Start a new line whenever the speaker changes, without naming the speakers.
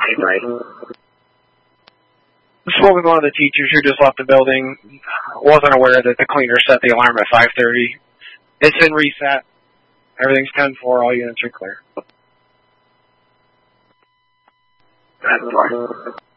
Right.
Spoke with one of the teachers who just left the building. Wasn't aware that the cleaner set the alarm at 5:30. It's been reset. Everything's 10-4. All units are clear.
That's right.